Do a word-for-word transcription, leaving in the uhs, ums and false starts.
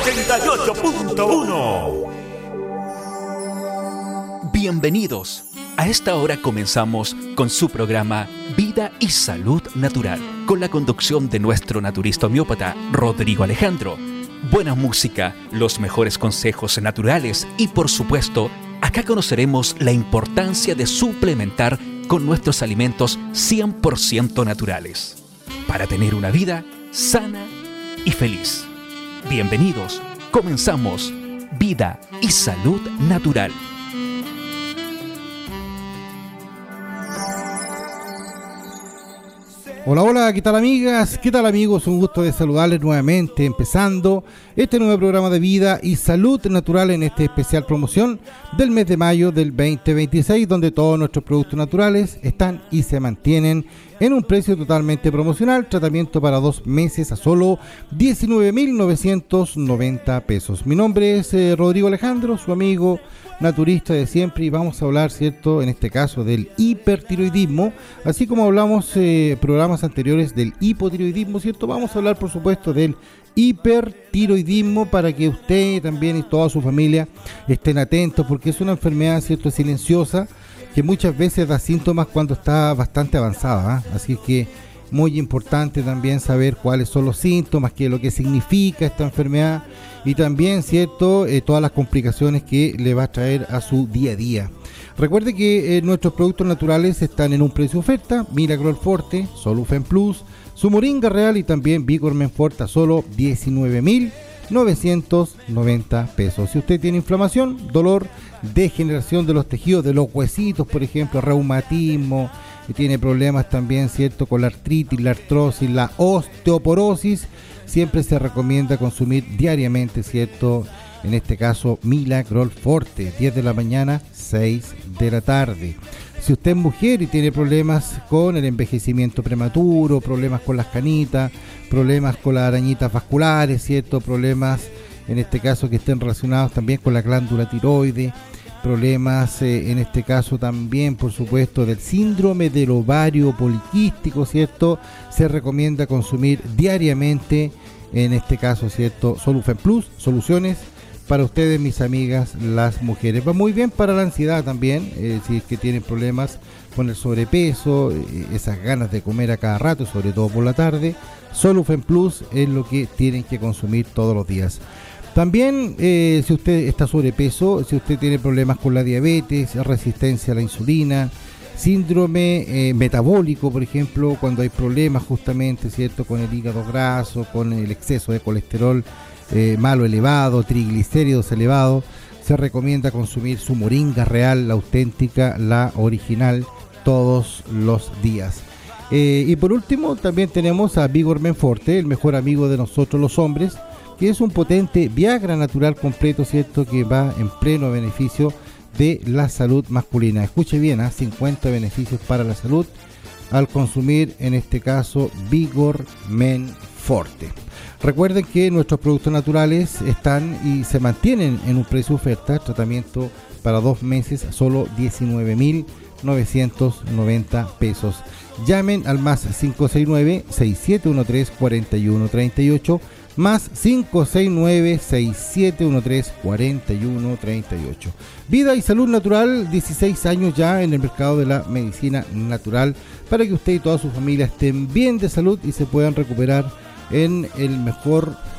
ochenta y ocho punto uno. Bienvenidos. A esta hora comenzamos con su programa Vida y Salud Natural, con la conducción de nuestro naturista homeópata Rodrigo Alejandro. Buena música, los mejores consejos naturales y, por supuesto, acá conoceremos la importancia de suplementar con nuestros alimentos cien por ciento naturales para tener una vida sana y feliz. Bienvenidos, comenzamos Vida y Salud Natural. Hola, hola, ¿qué tal amigas? ¿Qué tal amigos? Un gusto de saludarles nuevamente, empezando este nuevo programa de Vida y Salud Natural en esta especial promoción del mes de mayo del veinte veintiséis, donde todos nuestros productos naturales están y se mantienen en un precio totalmente promocional. Tratamiento para dos meses a solo diecinueve mil novecientos noventa pesos. Mi nombre es eh, Rodrigo Alejandro, su amigo naturista de siempre, y vamos a hablar, cierto, en este caso del hipertiroidismo, así como hablamos eh, programas anteriores del hipotiroidismo, cierto. Vamos a hablar, por supuesto, del hipertiroidismo para que usted también y toda su familia estén atentos, porque es una enfermedad, cierto, silenciosa, que muchas veces da síntomas cuando está bastante avanzada, ¿eh? Así que muy importante también saber cuáles son los síntomas, qué es lo que significa esta enfermedad y también, cierto, eh, todas las complicaciones que le va a traer a su día a día. Recuerde que eh, nuestros productos naturales están en un precio oferta: Miracle Forte, Solufen Plus, su Moringa Real y también Vigor Men Forte a solo diecinueve mil novecientos noventa pesos. Si usted tiene inflamación, dolor, degeneración de los tejidos, de los huesitos, por ejemplo, reumatismo, y tiene problemas también, cierto, con la artritis, la artrosis, la osteoporosis, siempre se recomienda consumir diariamente, cierto, en este caso Miracle Forte, diez de la mañana, seis de la tarde. Si usted es mujer y tiene problemas con el envejecimiento prematuro, problemas con las canitas, problemas con las arañitas vasculares, cierto, problemas en este caso que estén relacionados también con la glándula tiroides, problemas eh, en este caso también, por supuesto, del síndrome del ovario poliquístico, cierto, se recomienda consumir diariamente, en este caso, cierto, Solufen Plus, soluciones para ustedes, mis amigas, las mujeres. Va muy bien para la ansiedad también, eh, si es que tienen problemas con el sobrepeso, eh, esas ganas de comer a cada rato, sobre todo por la tarde. Solufen Plus es lo que tienen que consumir todos los días. También, eh, si usted está sobrepeso, si usted tiene problemas con la diabetes, resistencia a la insulina, síndrome eh, metabólico, por ejemplo, cuando hay problemas justamente, cierto, con el hígado graso, con el exceso de colesterol eh, malo elevado, triglicéridos elevados, se recomienda consumir su Moringa Real, la auténtica, la original, todos los días. Eh, y por último, también tenemos a Vigor Men Forte, el mejor amigo de nosotros los hombres, que es un potente Viagra natural completo, cierto, que va en pleno beneficio de la salud masculina. Escuche bien, ¿eh? cincuenta beneficios para la salud al consumir, en este caso, Vigor Men Forte. Recuerden que nuestros productos naturales están y se mantienen en un precio oferta, tratamiento para dos meses, solo diecinueve mil novecientos noventa pesos. Llamen al más cinco seis nueve, seis siete uno tres, cuatro uno tres ocho, más cinco seis nueve, seis siete uno tres, cuatro uno tres ocho. Vida y Salud Natural, dieciséis años ya en el mercado de la medicina natural, para que usted y toda su familia estén bien de salud y se puedan recuperar en el mejor